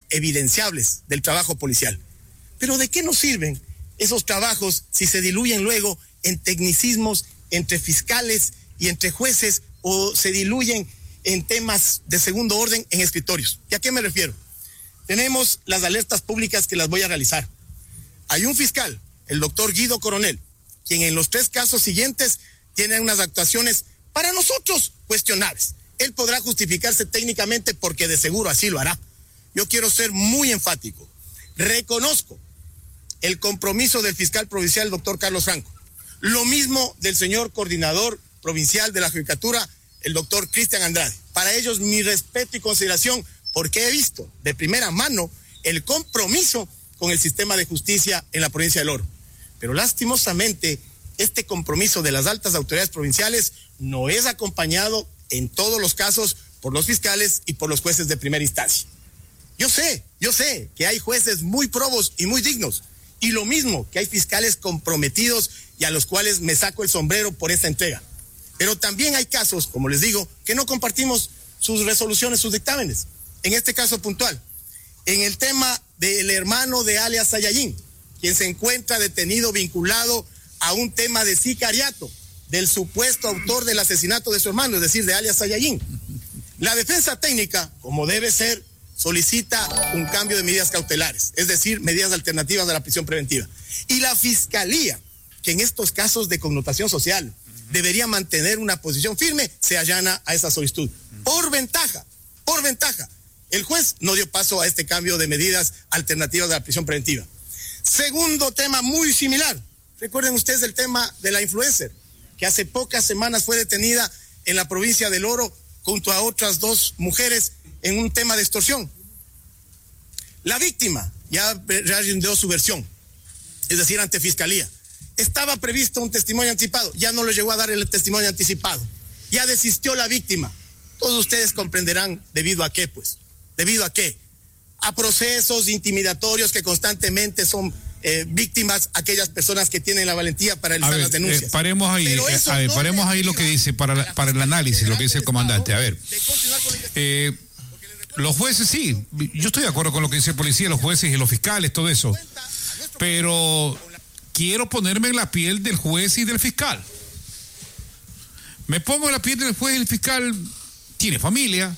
evidenciables del trabajo policial. Pero ¿de qué nos sirven esos trabajos si se diluyen luego en tecnicismos entre fiscales y entre jueces, o se diluyen en temas de segundo orden en escritorios? ¿Y a qué me refiero? Tenemos las alertas públicas que las voy a realizar. Hay un fiscal, el doctor Guido Coronel, quien en los 3 casos siguientes tiene unas actuaciones para nosotros cuestionables. Él podrá justificarse técnicamente porque de seguro así lo hará. Yo quiero ser muy enfático. Reconozco el compromiso del fiscal provincial, el doctor Carlos Franco. Lo mismo del señor coordinador provincial de la Judicatura, el doctor Cristian Andrade. Para ellos mi respeto y consideración, porque he visto de primera mano el compromiso con el sistema de justicia en la provincia del Oro. Pero lastimosamente, este compromiso de las altas autoridades provinciales no es acompañado en todos los casos por los fiscales y por los jueces de primera instancia. Yo sé que hay jueces muy probos y muy dignos, y lo mismo que hay fiscales comprometidos y a los cuales me saco el sombrero por esta entrega. Pero también hay casos, como les digo, que no compartimos sus resoluciones, sus dictámenes. En este caso puntual, en el tema del hermano de alias Sayayín, quien se encuentra detenido vinculado a un tema de sicariato del supuesto autor del asesinato de su hermano, es decir, de alias Sayayín. La defensa técnica, como debe ser, solicita un cambio de medidas cautelares, es decir, medidas alternativas a la prisión preventiva. Y la fiscalía, que en estos casos de connotación social debería mantener una posición firme, se allana a esa solicitud. Por ventaja, el juez no dio paso a este cambio de medidas alternativas de la prisión preventiva. Segundo tema muy similar, recuerden ustedes el tema de la influencer, que hace pocas semanas fue detenida en la provincia del Oro junto a otras 2 mujeres en un tema de extorsión. La víctima ya rindió su versión, es decir, ante fiscalía. Estaba previsto un testimonio anticipado, ya no le llegó a dar el testimonio anticipado. Ya desistió la víctima. Todos ustedes comprenderán debido a qué, pues. ¿Debido a qué? A procesos intimidatorios que constantemente son víctimas aquellas personas que tienen la valentía para realizar las denuncias. Paremos ahí lo que dice para el análisis, lo que dice el comandante. A ver, los jueces sí, yo estoy de acuerdo con lo que dice el policía, los jueces y los fiscales, todo eso, pero quiero ponerme en la piel del juez y del fiscal. Me pongo en la piel del juez y el fiscal, tiene familia,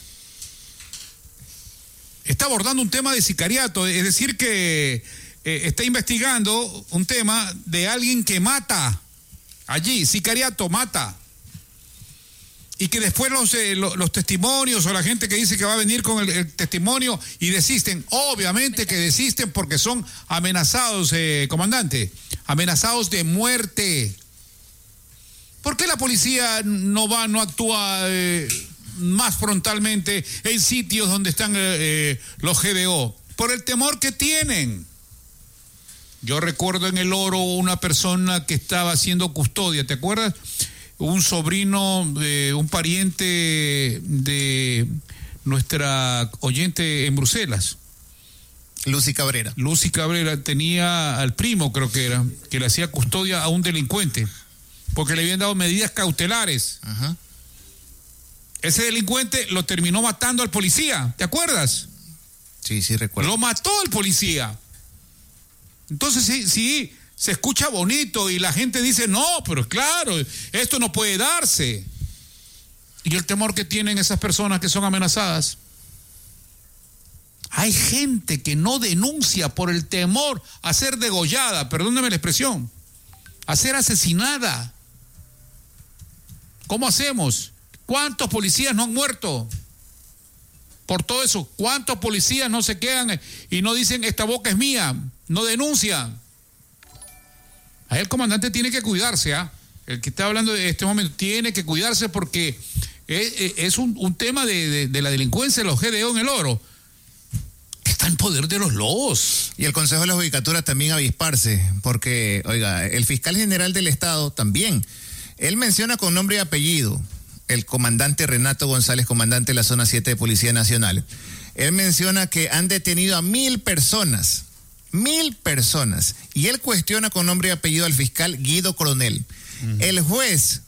está abordando un tema de sicariato, es decir que está investigando un tema de alguien que mata allí, sicariato, mata, y que después los testimonios o la gente que dice que va a venir con el testimonio y desisten, obviamente que desisten porque son amenazados, comandante, amenazados de muerte. ¿Por qué la policía no actúa más frontalmente en sitios donde están los GBO? Por el temor que tienen. Yo recuerdo en el Oro una persona que estaba haciendo custodia, ¿te acuerdas? Un sobrino, un pariente de nuestra oyente en Bruselas. Lucy Cabrera tenía al primo, creo que era, que le hacía custodia a un delincuente, porque le habían dado medidas cautelares. Ajá. Ese delincuente lo terminó matando al policía, ¿te acuerdas? Sí, recuerdo. Lo mató al policía. Entonces sí, se escucha bonito y la gente dice, no, pero claro, esto no puede darse. Y el temor que tienen esas personas que son amenazadas. Hay gente que no denuncia por el temor a ser degollada, perdóneme la expresión, a ser asesinada. ¿Cómo hacemos? ¿Cuántos policías no han muerto por todo eso? ¿Cuántos policías no se quedan y no dicen esta boca es mía? No denuncian. Ahí el comandante tiene que cuidarse, ¿ah? El que está hablando de este momento tiene que cuidarse porque es un tema de la delincuencia, los GDO en el Oro. Está en poder de los lobos. Y el Consejo de la Judicatura también avisparse, porque, oiga, el fiscal general del Estado también, él menciona con nombre y apellido, el comandante Renato González, comandante de la Zona 7 de Policía Nacional. Él menciona que han detenido a 1,000 personas, y él cuestiona con nombre y apellido al fiscal Guido Coronel. Uh-huh. El juez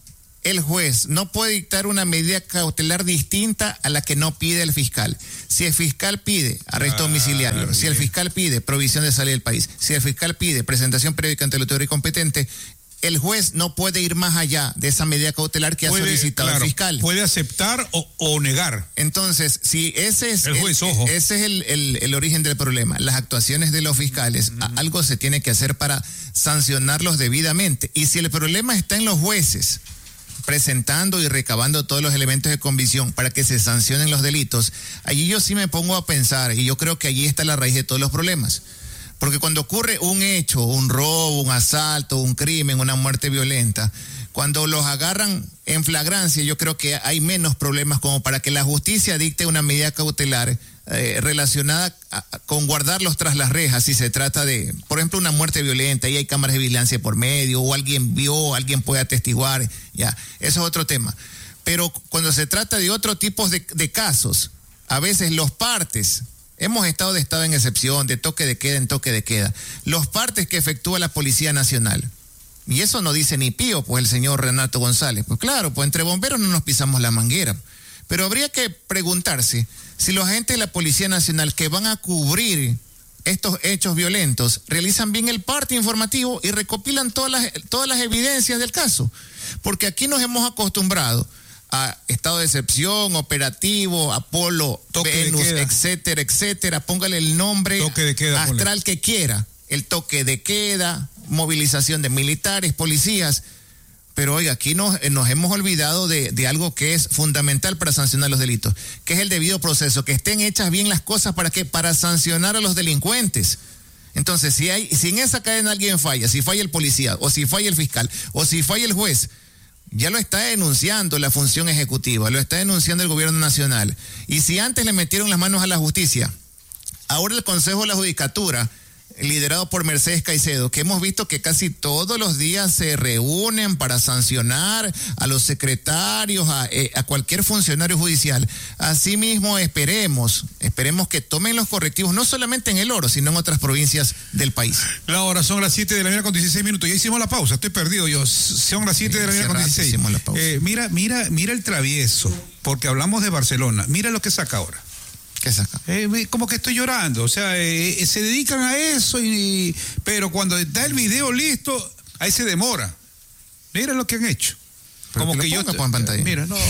el juez no puede dictar una medida cautelar distinta a la que no pide el fiscal. Si el fiscal pide arresto domiciliario, si el fiscal pide provisión de salida del país, si el fiscal pide presentación periódica ante la autoridad competente, el juez no puede ir más allá de esa medida cautelar que ha solicitado el fiscal. Puede aceptar o negar. Entonces, si ese es el juez, ojo. Ese es el origen del problema, las actuaciones de los fiscales, algo se tiene que hacer para sancionarlos debidamente. Y si el problema está en los jueces, presentando y recabando todos los elementos de convicción para que se sancionen los delitos, allí yo sí me pongo a pensar, y yo creo que allí está la raíz de todos los problemas. Porque cuando ocurre un hecho, un robo, un asalto, un crimen, una muerte violenta, cuando los agarran en flagrancia, yo creo que hay menos problemas como para que la justicia dicte una medida cautelar relacionada con guardarlos tras las rejas, si se trata de, por ejemplo, una muerte violenta y hay cámaras de vigilancia por medio, o alguien vio, alguien puede atestiguar, ya, eso es otro tema. Pero cuando se trata de otro tipo de casos, a veces los partes, hemos estado de estado en excepción, de toque de queda en toque de queda, los partes que efectúa la Policía Nacional, y eso no dice ni pío, pues el señor Renato González, pues claro, pues entre bomberos no nos pisamos la manguera, pero habría que preguntarse si los agentes de la Policía Nacional que van a cubrir estos hechos violentos realizan bien el parte informativo y recopilan todas las evidencias del caso, porque aquí nos hemos acostumbrado a estado de excepción, operativo, Apolo, Venus, etcétera, etcétera, póngale el nombre astral que quiera, el toque de queda, movilización de militares, policías, pero oiga, aquí nos hemos olvidado de algo que es fundamental para sancionar los delitos, que es el debido proceso, que estén hechas bien las cosas para sancionar a los delincuentes. Entonces, si en esa cadena alguien falla, si falla el policía, o si falla el fiscal, o si falla el juez, ya lo está denunciando la función ejecutiva, lo está denunciando el gobierno nacional. Y si antes le metieron las manos a la justicia, ahora el Consejo de la Judicatura, liderado por Mercedes Caicedo, que hemos visto que casi todos los días se reúnen para sancionar a los secretarios, a cualquier funcionario judicial. Asimismo, esperemos que tomen los correctivos, no solamente en El Oro, sino en otras provincias del país. La hora son las 7 de la mañana con 16 minutos. Ya hicimos la pausa, estoy perdido yo. Son las 7 de la mañana con 16. Hicimos la pausa. Mira el travieso, porque hablamos de Barcelona. Mira lo que saca ahora. ¿Qué saca? Como que estoy llorando, o sea, se dedican a eso, pero cuando está el video listo, ahí se demora. Mira lo que han hecho. Pero como que yo en pantalla. Mira, no.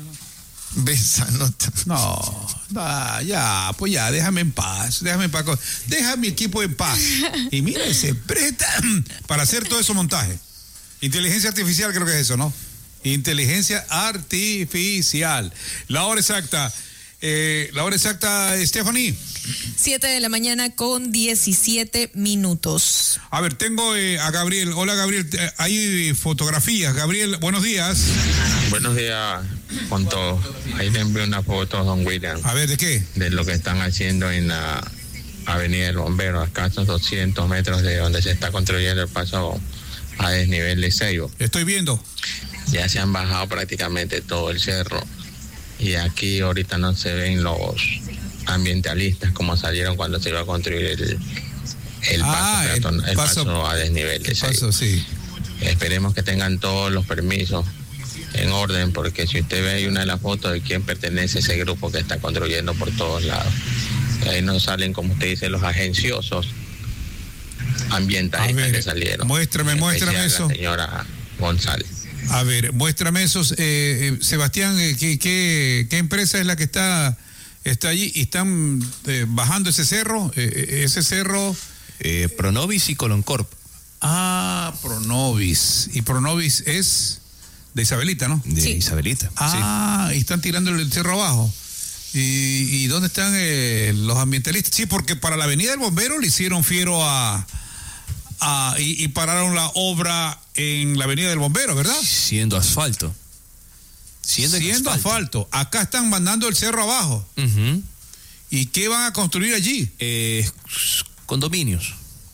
Ves esa nota. Pues ya, déjame en paz, deja mi equipo en paz. Y mira, se presta para hacer todo eso montaje. Inteligencia artificial, creo que es eso, ¿no? Inteligencia artificial. La hora exacta, Stephanie. 7 de la mañana con 17 minutos. A ver, tengo a Gabriel. Hola, Gabriel. Hay fotografías. Gabriel, buenos días. Buenos días con todos. Ahí le envío una foto a don William. A ver, ¿de qué? De lo que están haciendo en la Avenida del Bombero, a escasos 200 metros de donde se está construyendo el paso a desnivel de Seibo. Estoy viendo. Ya se han bajado prácticamente todo el cerro. Y aquí ahorita no se ven los ambientalistas como salieron cuando se iba a construir el paso a desnivel de Seibo. Sí. Esperemos que tengan todos los permisos en orden, porque si usted ve ahí una de las fotos de quién pertenece a ese grupo que está construyendo por todos lados, ahí no salen, como usted dice, los agenciosos ambientalistas que salieron. Muéstrame eso. La señora González. A ver, muéstrame esos. Sebastián, ¿qué empresa es la que está allí y están bajando ese cerro? Ese cerro. Pronovis y Coloncorp. Ah, Pronovis. Y Pronovis es de Isabelita, ¿no? De Isabelita. Ah, sí. Y están tirando el cerro abajo. ¿Y dónde están los ambientalistas? Sí, porque para la Avenida del Bombero le hicieron fiero y pararon la obra en la Avenida del Bombero, ¿verdad? Siendo asfalto. Siendo asfalto. Acá están mandando el cerro abajo. Uh-huh. ¿Y qué van a construir allí? Condominios.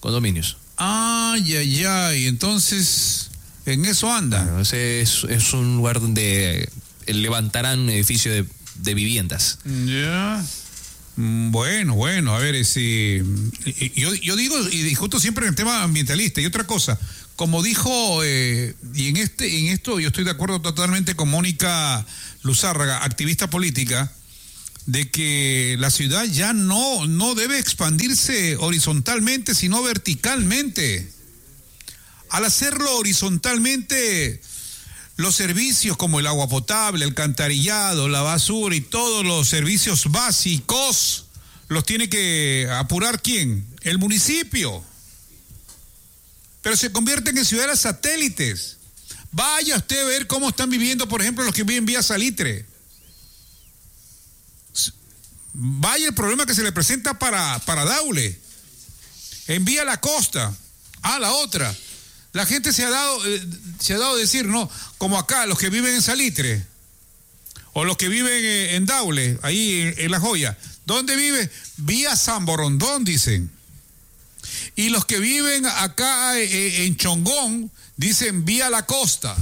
Y entonces en eso andan. Bueno, ese es un lugar donde levantarán un edificio de viviendas. Ya. Bueno, a ver, si yo digo, y justo siempre en el tema ambientalista, y otra cosa, como dijo, y en esto yo estoy de acuerdo totalmente con Mónica Luzárraga, activista política, de que la ciudad ya no debe expandirse horizontalmente, sino verticalmente. Al hacerlo horizontalmente, los servicios como el agua potable, el alcantarillado, la basura y todos los servicios básicos los tiene que apurar ¿quién? El municipio. Pero se convierten en ciudades satélites. Vaya usted a ver cómo están viviendo, por ejemplo, los que viven en Vía Salitre. Vaya el problema que se le presenta para Daule. En Vía La Costa. La otra. La gente se ha dado a decir, no, como acá, los que viven en Salitre, o los que viven en Daule, ahí en La Joya. ¿Dónde vive? Vía San Borondón, dicen. Y los que viven acá en Chongón, dicen Vía La Costa.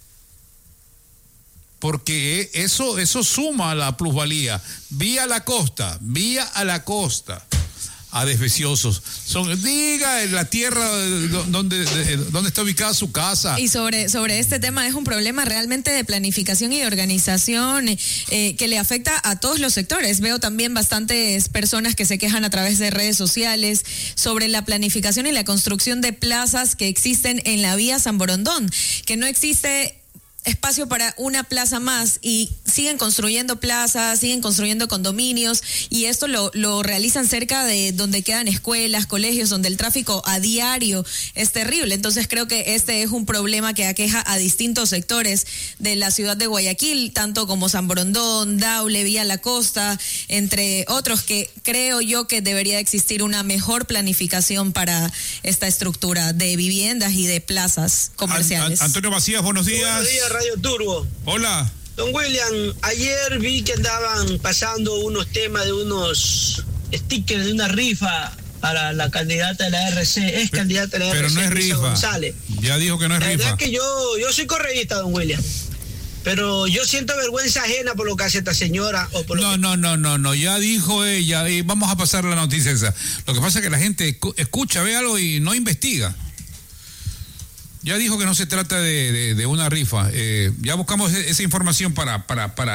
Porque eso suma a la plusvalía. Vía La Costa, vía a la costa. A desveciosos. Diga la tierra donde está ubicada su casa. Y sobre este tema es un problema realmente de planificación y de organización que le afecta a todos los sectores. Veo también bastantes personas que se quejan a través de redes sociales sobre la planificación y la construcción de plazas que existen en la vía San Borondón, que no existe espacio para una plaza más y siguen construyendo plazas, siguen construyendo condominios y esto lo realizan cerca de donde quedan escuelas, colegios, donde el tráfico a diario es terrible. Entonces creo que este es un problema que aqueja a distintos sectores de la ciudad de Guayaquil, tanto como San Borondón, Daule, Vía La Costa, entre otros, que creo yo que debería existir una mejor planificación para esta estructura de viviendas y de plazas comerciales. Antonio Macías, buenos días. Buenos días, Radio Turbo. Hola. Don William, ayer vi que andaban pasando unos temas de unos stickers de una rifa para la candidata de la RC, candidata de la pero RC, no es Luisa rifa. González. Ya dijo que no es La rifa. verdad es que yo soy correísta, don William, pero yo siento vergüenza ajena por lo que hace esta señora. O por No, ya dijo ella, y vamos a pasar la noticia esa. Lo que pasa es que la gente escucha, ve algo y no investiga. Ya dijo que no se trata de una rifa. Ya buscamos esa información para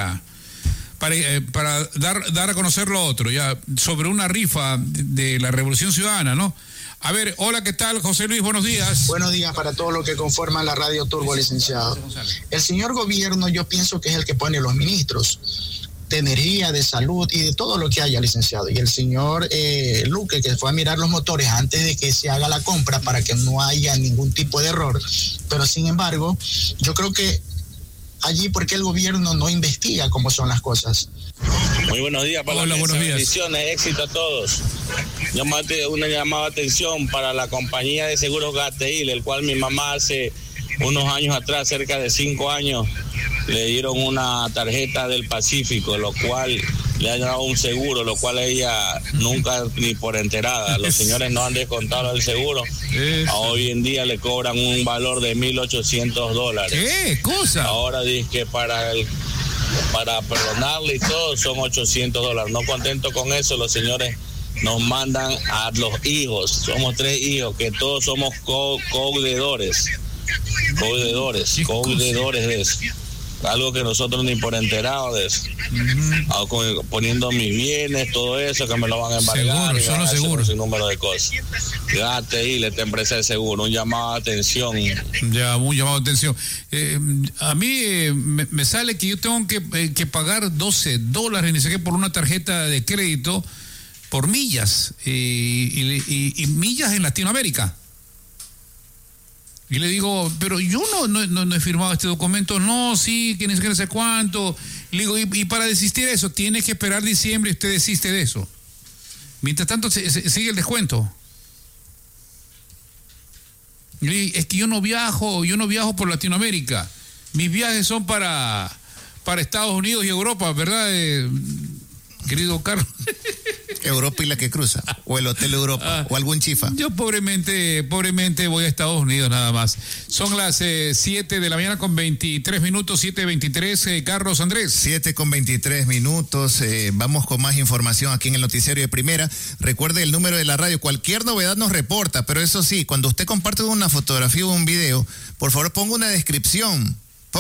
dar a conocer lo otro, ya sobre una rifa de la Revolución Ciudadana, ¿no? A ver, hola, ¿qué tal? José Luis, buenos días. Buenos días para todos los que conforman la Radio Turbo, licenciado. El señor gobierno, yo pienso que es el que pone los ministros de energía, de salud y de todo lo que haya, licenciado. Y el señor Luque, que fue a mirar los motores antes de que se haga la compra para que no haya ningún tipo de error. Pero sin embargo, yo creo que allí, porque el gobierno no investiga cómo son las cosas. Muy buenos días para Hola, buenos días. Bendiciones, éxito a todos. Una llamada de atención para la compañía de seguros Gateil, el cual mi mamá hace unos años atrás, cerca de 5 años, le dieron una tarjeta del Pacífico, lo cual le han dado un seguro, lo cual ella nunca ni por enterada. Los señores no han descontado el seguro. Hoy en día le cobran un valor de $1,800. ¿Qué cosa? Ahora dice que para perdonarle y todo son $800. No contento con eso, los señores nos mandan a los hijos. Somos 3 hijos que todos somos co-deudores de eso. Algo que nosotros ni por enterados de eso. Poniendo mis bienes, todo eso, que me lo van a embargar. Seguro, son los seguros. Un número de cosas. Gateil, esta empresa de seguro, un llamado de atención. Ya, un llamado de atención. A mí me sale que yo tengo que pagar $12, ni sé qué, por una tarjeta de crédito por millas, y millas en Latinoamérica. Y le digo, pero yo no he firmado este documento. No, sí, que no sé cuánto. Y le digo, y para desistir de eso, tienes que esperar diciembre y usted desiste de eso. Mientras tanto, sigue el descuento. Y le digo, es que yo no viajo por Latinoamérica. Mis viajes son para Estados Unidos y Europa, ¿verdad, querido Carlos? Europa y la que cruza, o el Hotel Europa, o algún chifa. Yo pobremente voy a Estados Unidos nada más. Son las 7 de la mañana con 23 minutos, 7:23, Carlos Andrés. 7:23. Vamos con más información aquí en el noticiario de Primera. Recuerde el número de la radio, cualquier novedad nos reporta, pero eso sí, cuando usted comparte una fotografía o un video, por favor ponga una descripción,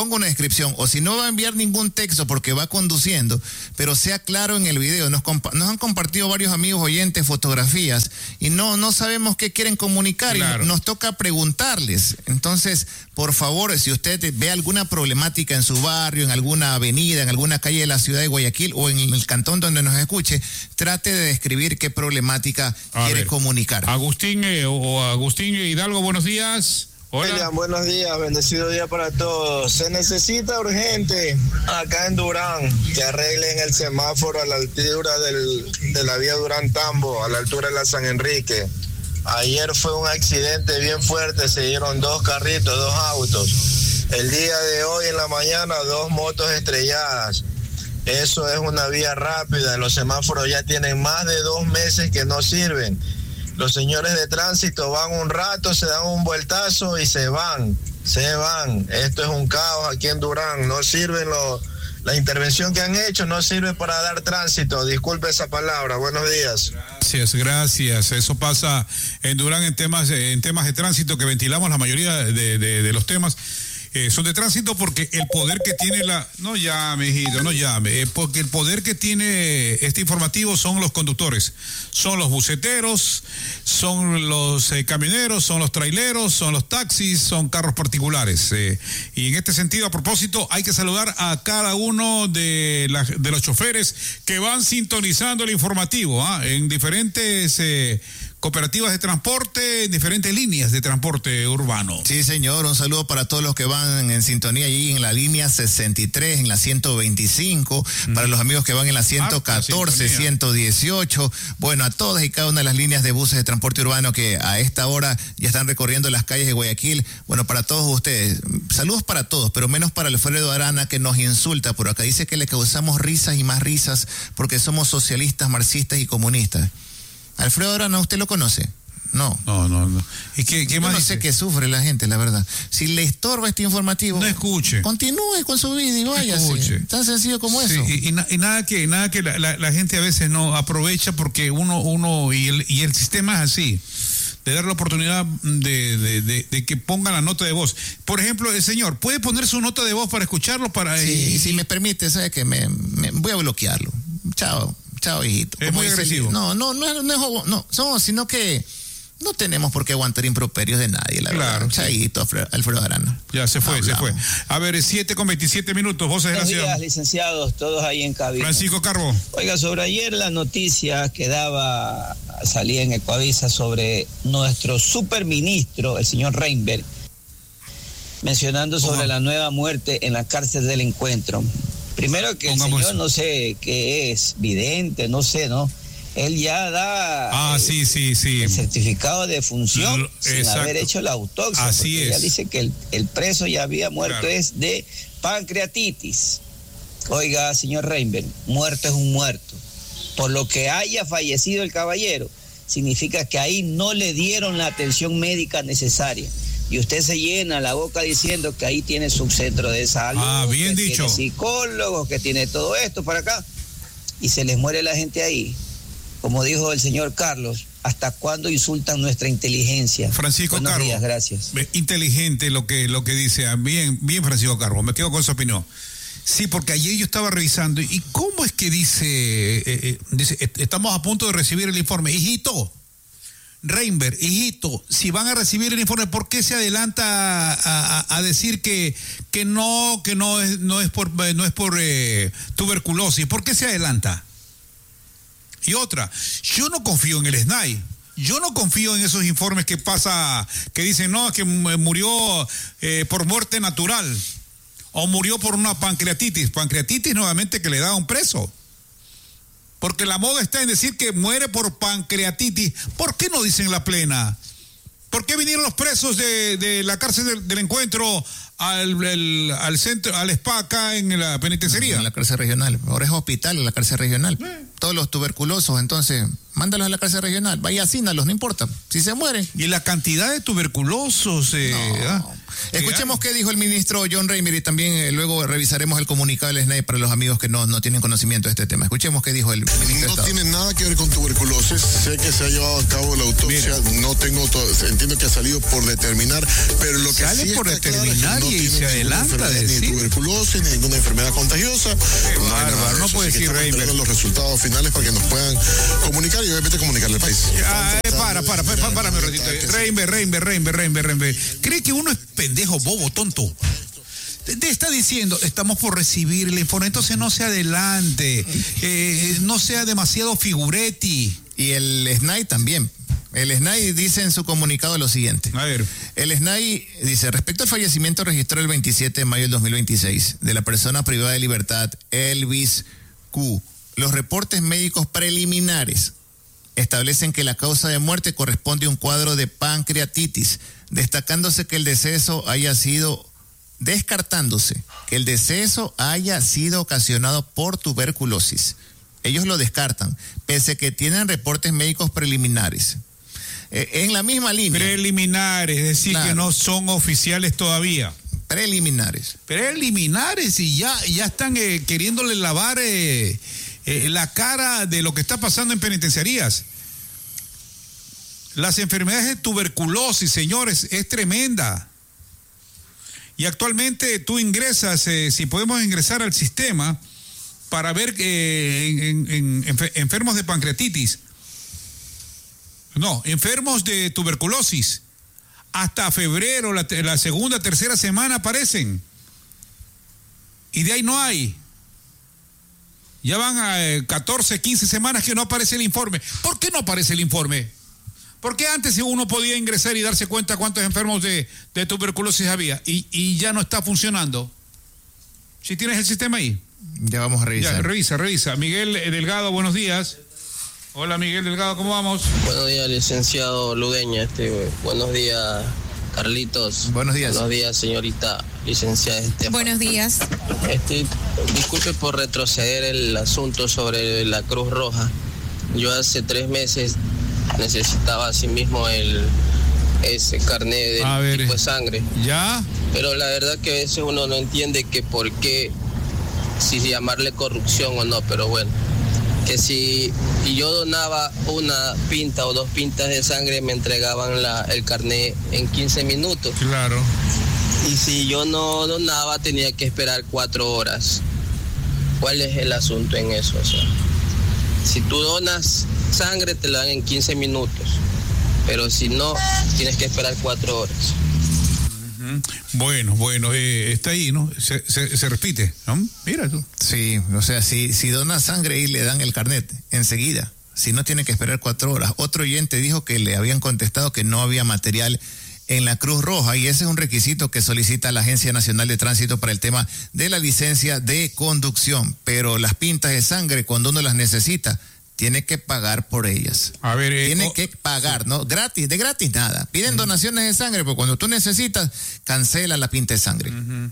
o si no va a enviar ningún texto porque va conduciendo, pero sea claro en el video. Nos han compartido varios amigos oyentes fotografías y no sabemos qué quieren comunicar, claro. Y nos toca preguntarles. Entonces, por favor, si usted ve alguna problemática en su barrio, en alguna avenida, en alguna calle de la ciudad de Guayaquil o en el cantón donde nos escuche, trate de describir qué problemática quiere comunicar. Agustín Hidalgo, buenos días. Hola. William, buenos días, bendecido día para todos. Se necesita urgente acá en Durán que arreglen el semáforo a la altura de la vía Durán-Tambo, a la altura de la San Enrique. Ayer fue un accidente bien fuerte, se dieron 2 carritos, 2 autos. El día de hoy en la mañana 2 motos estrelladas. Eso es una vía rápida, los semáforos ya tienen más de 2 meses que no sirven. Los señores de tránsito van un rato, se dan un vueltazo y se van. Esto es un caos aquí en Durán. No sirven la intervención que han hecho, no sirve para dar tránsito. Disculpe esa palabra. Buenos días. Gracias. Eso pasa en Durán en temas de tránsito que ventilamos la mayoría de los temas. Son de tránsito porque el poder que tiene no llame, hijito, no llame, porque el poder que tiene este informativo son los conductores, son los buceteros, son los camioneros, son los traileros, son los taxis, son carros particulares. Y en este sentido, a propósito, hay que saludar a cada uno de los choferes que van sintonizando el informativo en diferentes cooperativas de transporte, en diferentes líneas de transporte urbano. Sí, señor, un saludo para todos los que van en sintonía allí en la línea 63, en la 125, para los amigos que van en la 114, 118, bueno, a todas y cada una de las líneas de buses de transporte urbano que a esta hora ya están recorriendo las calles de Guayaquil. Bueno, para todos ustedes, saludos para todos, pero menos para Alfredo Arana, que nos insulta por acá, dice que le causamos risas y más risas porque somos socialistas, marxistas y comunistas. Alfredo Arana, ¿usted lo conoce? No. ¿Y qué más? Yo no sé qué sufre la gente, la verdad. Si le estorba este informativo, no escuche. Continúe con su vida y váyase. Tan sencillo como eso. Y nada que la gente a veces no aprovecha porque uno y el sistema es así, de dar la oportunidad de que ponga la nota de voz. Por ejemplo, el señor, ¿puede poner su nota de voz para escucharlo? Sí, si me permite, ¿sabe qué? Me voy a bloquearlo. Chao, hijito. Es muy agresivo. No, sino que no tenemos por qué aguantar improperios de nadie, la verdad. Chaito, Alfredo Arana. Ya se fue. A ver, 7:27, voces de la ciudad. Buenos días, licenciados, todos ahí en cabina. Francisco Carbo. Oiga, sobre ayer la noticia que salía en Ecuavisa sobre nuestro superministro, el señor Reinberg, mencionando sobre la nueva muerte en la cárcel del Encuentro. Primero que el señor, no sé qué es, vidente, no sé, ¿no? Él ya da el certificado de función sin haber hecho la autopsia. Así es. Ya dice que el preso ya había muerto es de pancreatitis. Oiga, señor Reinberg, muerto es un muerto. Por lo que haya fallecido el caballero, significa que ahí no le dieron la atención médica necesaria. Y usted se llena la boca diciendo que ahí tiene subcentro de salud, bien que dicho. Tiene psicólogos, que tiene todo esto para acá, y se les muere la gente ahí. Como dijo el señor Carlos, ¿hasta cuándo insultan nuestra inteligencia? Francisco Buenos Carbo, días, gracias. Inteligente lo que dice, bien Francisco Carbo, me quedo con su opinión. Sí, porque ayer yo estaba revisando, ¿y cómo es que dice, estamos a punto de recibir el informe? Hijito, Reinberg, hijito, si van a recibir el informe, ¿por qué se adelanta a decir que no es por tuberculosis? ¿Por qué se adelanta? Y otra, yo no confío en el SNAI. Yo no confío en esos informes que dicen, no, que murió por muerte natural o murió por una pancreatitis. Pancreatitis nuevamente que le da a un preso. Porque la moda está en decir que muere por pancreatitis. ¿Por qué no dicen la plena? ¿Por qué vinieron los presos de la cárcel del Encuentro al centro, al SPA acá en la penitenciaría? En la cárcel regional. Ahora es hospital en la cárcel regional. todos los tuberculosos, entonces mándalos a la cárcel regional, vaya, asínalos, no importa, si se mueren. Y la cantidad de tuberculosos. Escuchemos qué dijo el ministro John Reimer y también luego revisaremos el comunicado del SNAI para los amigos que no tienen conocimiento de este tema. Escuchemos qué dijo el ministro. No tiene nada que ver con tuberculosis, sé que se ha llevado a cabo la autopsia, entiendo que ha salido por determinar, pero lo que sale sí por está determinar claro es que no y se adelanta a decir. Ni tuberculosis, ni ninguna enfermedad contagiosa. No puede decir Reimer. Los resultados finales para que nos puedan comunicar y obviamente comunicarle al país. Para un ratito. Reimer. ¿Cree que uno es pendejo, bobo, tonto? Te está diciendo, estamos por recibir la información, entonces no se adelante, no sea demasiado figuretti. Y el SNAI también. El SNAI dice en su comunicado lo siguiente. A ver. El SNAI dice, respecto al fallecimiento registrado el 27 de mayo del 2026 de la persona privada de libertad Elvis Q, los reportes médicos preliminares establecen que la causa de muerte corresponde a un cuadro de pancreatitis, descartándose que el deceso haya sido ocasionado por tuberculosis. Ellos lo descartan, pese a que tienen reportes médicos preliminares. En la misma línea. Preliminares, es decir, claro, que no son oficiales todavía. Preliminares y ya están queriéndole lavar la cara de lo que está pasando en penitenciarías. Las enfermedades de tuberculosis, señores, es tremenda. Y actualmente tú ingresas, si podemos ingresar al sistema para ver enfermos de pancreatitis. No, enfermos de tuberculosis. Hasta febrero, la segunda, tercera semana aparecen. Y de ahí no hay. Ya van a 14, 15 semanas que no aparece el informe. ¿Por qué no aparece el informe? Porque antes uno podía ingresar y darse cuenta cuántos enfermos de tuberculosis había. Y ya no está funcionando. ¿Sí tienes el sistema ahí? Ya vamos a revisar. Ya, revisa. Miguel Delgado, buenos días. Hola, Miguel Delgado, ¿cómo vamos? Buenos días, licenciado Ludeña. Buenos días, Carlitos. Buenos días. Buenos días, señorita licenciada Estefan. Buenos días. Disculpe por retroceder el asunto sobre la Cruz Roja. Yo hace 3 meses necesitaba asimismo ese carnet del tipo de sangre. ¿Ya? Pero la verdad que a veces uno no entiende que por qué, si llamarle corrupción o no, pero bueno, que si yo donaba una pinta o 2 pintas de sangre, me entregaban el carnet en 15 minutos. Claro. Y si yo no donaba, tenía que esperar 4 horas. ¿Cuál es el asunto en eso? O sea, si tú donas sangre, te la dan en 15 minutos. Pero si no, tienes que esperar 4 horas. Bueno, está ahí, ¿no? Se repite, ¿no? Mira tú. Sí, o sea, si dona sangre y le dan el carnet enseguida, si no tiene que esperar 4 horas. Otro oyente dijo que le habían contestado que no había material en la Cruz Roja y ese es un requisito que solicita la Agencia Nacional de Tránsito para el tema de la licencia de conducción. Pero las pintas de sangre, cuando uno las necesita, tiene que pagar por ellas. A ver, tiene que pagar, ¿no? Gratis, de gratis nada. Piden donaciones de sangre, pero cuando tú necesitas, cancela la pinta de sangre.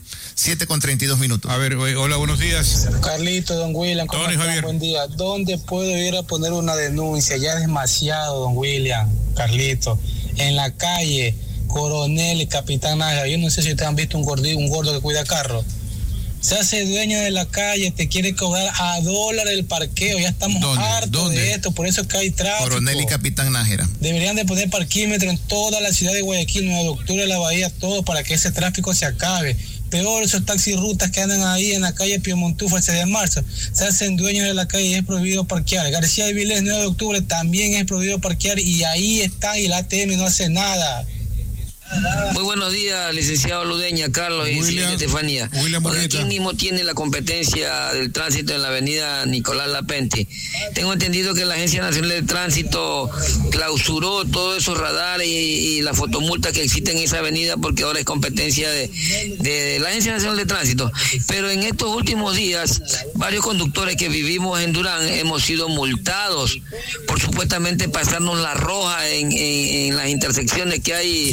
7:32. A ver, hola, buenos días. Carlito, don William, ¿cómo están? Buen día. ¿Dónde puedo ir a poner una denuncia? Ya es demasiado, don William, Carlito. En la calle Coronel y Capitán Nájera. Yo no sé si ustedes han visto un gordo que cuida carro. Se hace dueño de la calle, te quiere cobrar $1 el parqueo. Ya estamos hartos de esto, por eso es que hay tráfico. Coronel y Capitán Nájera. Deberían de poner parquímetro en toda la ciudad de Guayaquil, 9 de octubre, La Bahía, todo, para que ese tráfico se acabe. Peor esos taxirrutas que andan ahí en la calle Piemontúfar, 6 de marzo. Se hacen dueños de la calle y es prohibido parquear. García de Vilés, 9 de octubre, también es prohibido parquear y ahí está y el ATM no hace nada. Muy buenos días, licenciado Ludeña, Carlos y señora Estefanía. ¿Quién mismo tiene la competencia del tránsito en la avenida Nicolás Lapenti? Tengo entendido que la Agencia Nacional de Tránsito clausuró todos esos radares y las fotomultas que existen en esa avenida porque ahora es competencia de la Agencia Nacional de Tránsito. Pero en estos últimos días, varios conductores que vivimos en Durán hemos sido multados por supuestamente pasarnos la roja en las intersecciones que hay. ¿Quién maneja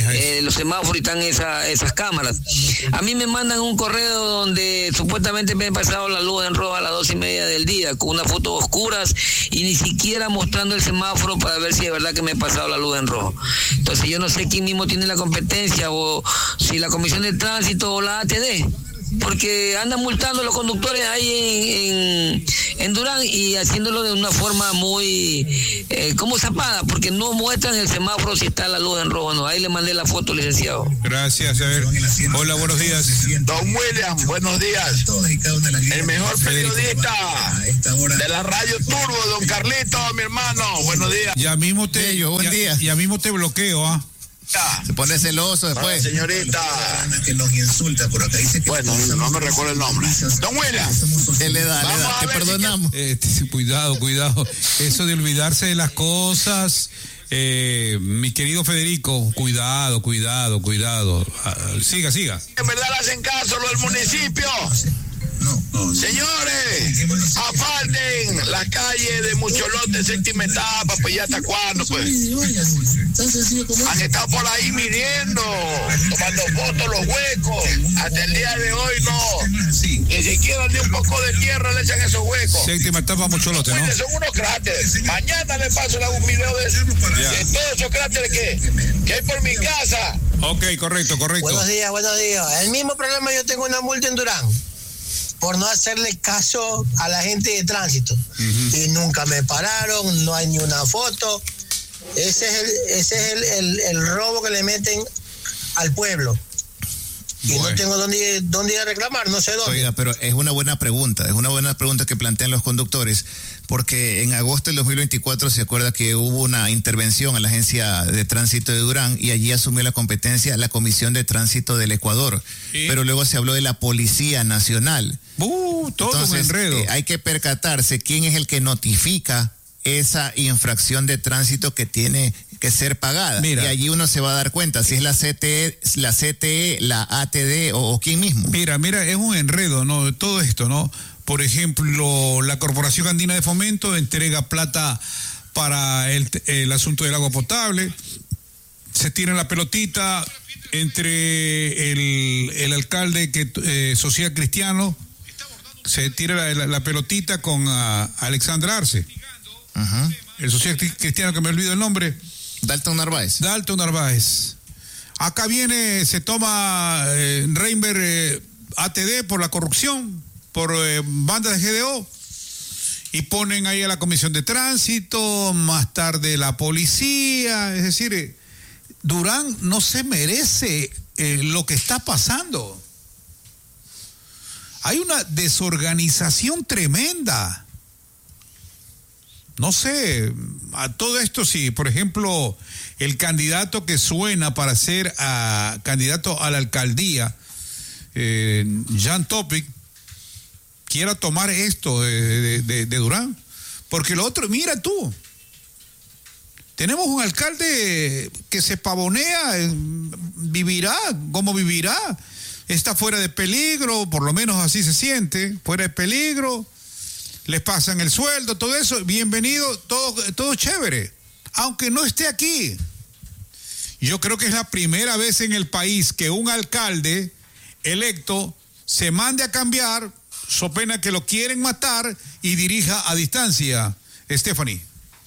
los semáforos y están esas cámaras. A mí me mandan un correo donde supuestamente me he pasado la luz en rojo a las 2:30 del día, con unas fotos oscuras y ni siquiera mostrando el semáforo para ver si es verdad que me he pasado la luz en rojo. Entonces yo no sé quién mismo tiene la competencia, o si la Comisión de Tránsito o la ATD, porque andan multando a los conductores ahí en Durán y haciéndolo de una forma muy como zapada, porque no muestran el semáforo si está la luz en rojo o no. Ahí le mandé la foto, licenciado. Gracias, a ver. Hola, buenos días. Don William, buenos días. El mejor periodista de la radio Turbo, don Carlito, mi hermano. Buenos días. Ya mismo te bloqueo, ¿ah? Se pone celoso después. Hola, señorita. Que nos insulta por acá. Dice que bueno, no me recuerdo el nombre. Don William. ¿Qué le da? Te perdonamos. Cuidado. Eso de olvidarse de las cosas. Mi querido Federico, cuidado. Siga. En verdad le hacen caso lo del municipio. No. Señores, aparten las calles de Mucholote, séptima etapa, pues ya hasta cuándo, pues. Han estado por ahí midiendo, tomando fotos los huecos. Hasta el día de hoy no. Ni siquiera ni un poco de tierra le echan esos huecos. Séptima etapa Mucholote, ¿no? Son unos cráteres. Mañana le paso un video de todos esos cráteres que hay por mi casa. Ok, correcto. Buenos días. El mismo problema, yo tengo una multa en Durán por no hacerle caso a la gente de tránsito. Y nunca me pararon, no hay ni una foto. Ese es el robo que le meten al pueblo. Y no tengo dónde ir a reclamar, no sé dónde. Oiga, pero es una buena pregunta que plantean los conductores, porque en agosto del 2024 se acuerda que hubo una intervención a la Agencia de Tránsito de Durán y allí asumió la competencia la Comisión de Tránsito del Ecuador. ¿Sí? Pero luego se habló de la Policía Nacional. Todo entonces, un enredo. Hay que percatarse quién es el que notifica esa infracción de tránsito que tiene que ser pagada. Mira, y allí uno se va a dar cuenta si es la CTE, la ATD o quién mismo. Mira, es un enredo, ¿no? Todo esto, ¿no? Por ejemplo, la Corporación Andina de Fomento entrega plata para el asunto del agua potable. Se tira la pelotita entre el alcalde social cristiano. Se tira la pelotita con Alexandra Arce. Ajá. El social cristiano que me olvido el nombre. Dalton Narváez. Acá viene, se toma Reinberg ATD por la corrupción, por bandas de GDO, y ponen ahí a la Comisión de Tránsito, más tarde la policía. Es decir, Durán no se merece lo que está pasando. Hay una desorganización tremenda. No sé, a todo esto sí, por ejemplo, el candidato que suena para ser candidato a la alcaldía, Jan Topic, quiera tomar esto de Durán, porque lo otro, mira tú, tenemos un alcalde que se pavonea, vivirá, ¿cómo vivirá? Está fuera de peligro, por lo menos así se siente, fuera de peligro. Les pasan el sueldo, todo eso, bienvenido, todo chévere, aunque no esté aquí. Yo creo que es la primera vez en el país que un alcalde electo se mande a cambiar, so pena que lo quieren matar, y dirija a distancia. Stephanie.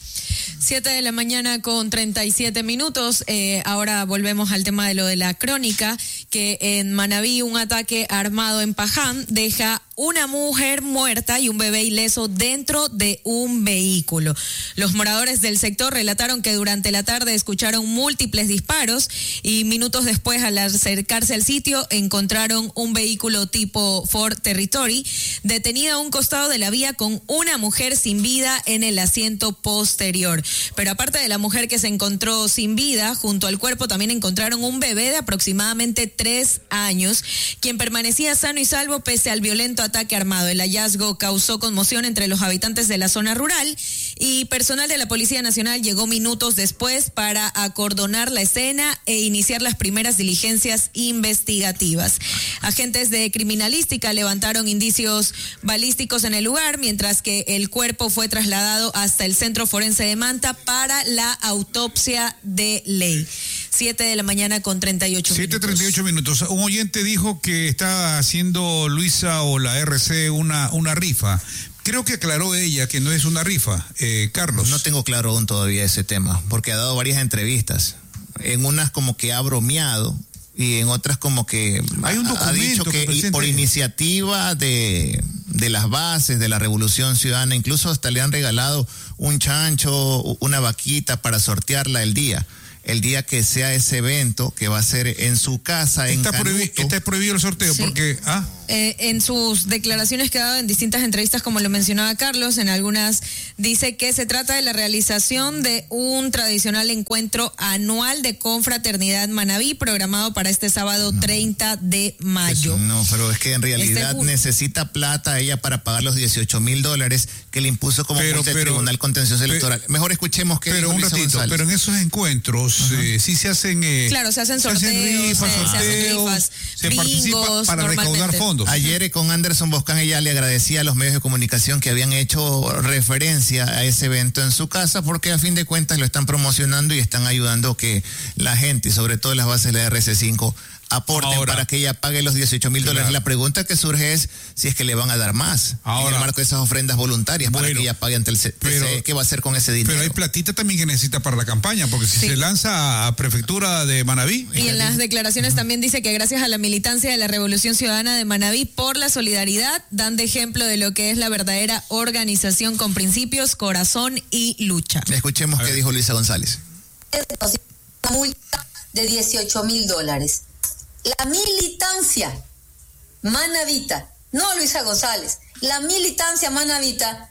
7:37 a.m. Ahora volvemos al tema de lo de la crónica, que en Manabí un ataque armado en Paján deja una mujer muerta y un bebé ileso dentro de un vehículo. Los moradores del sector relataron que durante la tarde escucharon múltiples disparos y minutos después, al acercarse al sitio, encontraron un vehículo tipo Ford Territory detenida a un costado de la vía con una mujer sin vida en el asiento posterior. Pero aparte de la mujer que se encontró sin vida, junto al cuerpo también encontraron un bebé de aproximadamente 3 años, quien permanecía sano y salvo pese al violento ataque armado. El hallazgo causó conmoción entre los habitantes de la zona rural y personal de la Policía Nacional llegó minutos después para acordonar la escena e iniciar las primeras diligencias investigativas. Agentes de criminalística levantaron indicios balísticos en el lugar, mientras que el cuerpo fue trasladado hasta el Centro Forense de Manta para la autopsia de ley. 7:38 a.m. 7:38 minutos. Un oyente dijo que está haciendo Luisa o la RC una rifa. Creo que aclaró ella que no es una rifa. Carlos. No tengo claro aún todavía ese tema, porque ha dado varias entrevistas. En unas como que ha bromeado y en otras como que hay un ha dicho que por iniciativa de las bases de la Revolución Ciudadana, incluso hasta le han regalado un chancho, una vaquita para sortearla el día que sea ese evento, que va a ser en su casa, en Canuto. Está prohibido el sorteo, sí. Porque... en sus declaraciones que ha dado en distintas entrevistas, como lo mencionaba Carlos, en algunas dice que se trata de la realización de un tradicional encuentro anual de confraternidad Manabí, programado para este sábado 30 de mayo. No, pero es que en realidad necesita plata ella para pagar los $18,000 que le impuso como multa el Tribunal Contencioso Electoral. Mejor escuchemos que pero un ratito, González. Pero en esos encuentros sí se hacen... claro, se hacen sorteos, se hacen rifas, se participa para recaudar fondos. Ayer con Anderson Boscan ella le agradecía a los medios de comunicación que habían hecho referencia a ese evento en su casa, porque a fin de cuentas lo están promocionando y están ayudando que la gente, sobre todo las bases de la RC5, aporten para que ella pague los $18,000. Claro. La pregunta que surge es si es que le van a dar más en el marco de esas ofrendas voluntarias para que ella pague ante el TCE. ¿Qué va a hacer con ese dinero? Pero hay platita también que necesita para la campaña, porque si se lanza a prefectura de Manabí. Y en las declaraciones también dice que gracias a la militancia de la Revolución Ciudadana de Manabí por la solidaridad, dan de ejemplo de lo que es la verdadera organización con principios, corazón y lucha. Escuchemos qué dijo Luisa González. Una multa de $18,000. La militancia manabita, no Luisa González, la militancia manabita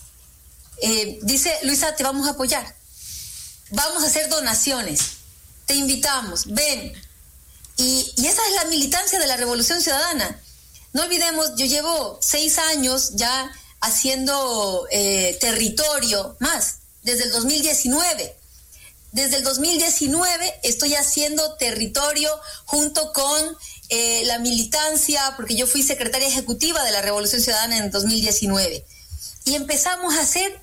dice: Luisa, te vamos a apoyar, vamos a hacer donaciones, te invitamos, ven. Y esa es la militancia de la Revolución Ciudadana. No olvidemos, yo llevo 6 años ya haciendo territorio, más, desde el 2019. Desde el 2019 estoy haciendo territorio junto con la militancia, porque yo fui secretaria ejecutiva de la Revolución Ciudadana en 2019. Y empezamos a hacer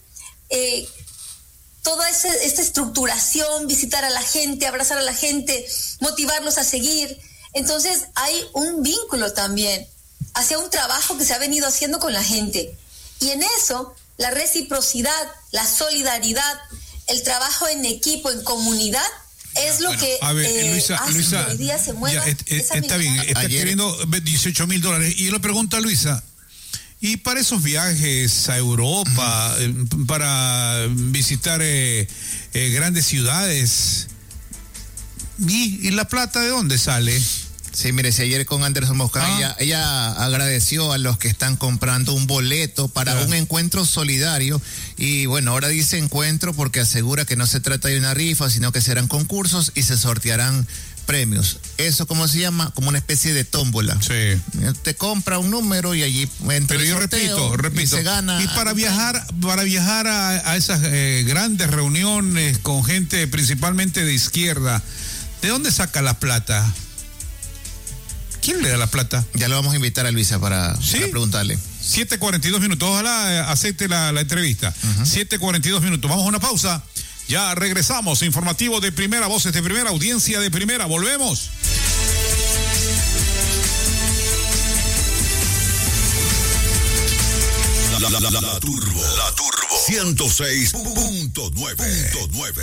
toda esta estructuración, visitar a la gente, abrazar a la gente, motivarlos a seguir. Entonces hay un vínculo también hacia un trabajo que se ha venido haciendo con la gente. Y en eso, la reciprocidad, la solidaridad, el trabajo en equipo, en comunidad, es lo que Luisa, hoy día se mueva. Está bien, está queriendo $18,000. Y yo le pregunto a Luisa, y para esos viajes a Europa, para visitar grandes ciudades, ¿y la plata de dónde sale? Sí, mire, si ayer con Anderson Boscan, ella agradeció a los que están comprando un boleto para un encuentro solidario. Y bueno, ahora dice encuentro porque asegura que no se trata de una rifa, sino que serán concursos y se sortearán premios. Eso, ¿cómo se llama? Como una especie de tómbola. Sí. Te compra un número y allí entra. Pero yo sorteo, repito. Y se gana. Y para viajar a esas grandes reuniones con gente principalmente de izquierda, ¿de dónde saca la plata? ¿Quién le da la plata? Ya lo vamos a invitar a Luisa para preguntarle. 7:42 minutos. Ojalá acepte la entrevista. 7:42 minutos. Vamos a una pausa. Ya regresamos. Informativo de primera, voces de primera, audiencia de primera. Volvemos. La Turbo 106.9.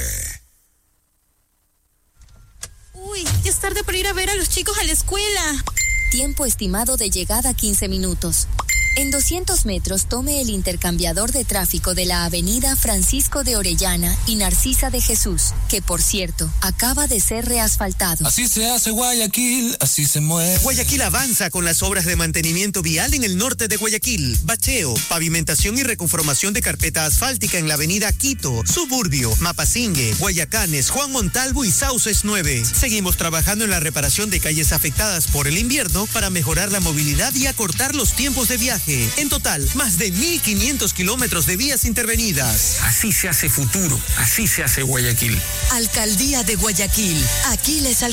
Uy, ya es tarde para ir a ver a los chicos a la escuela. Tiempo estimado de llegada 15 minutos. En 200 metros tome el intercambiador de tráfico de la avenida Francisco de Orellana y Narcisa de Jesús, que por cierto, acaba de ser reasfaltado. Así se hace Guayaquil, así se mueve. Guayaquil avanza con las obras de mantenimiento vial en el norte de Guayaquil. Bacheo, pavimentación y reconformación de carpeta asfáltica en la avenida Quito, Suburbio, Mapasingue, Guayacanes, Juan Montalvo y Sauces 9. Seguimos trabajando en la reparación de calles afectadas por el invierno para mejorar la movilidad y acortar los tiempos de viaje. En total, más de 1.500 kilómetros de vías intervenidas. Así se hace futuro, así se hace Guayaquil. Alcaldía de Guayaquil. Aquí les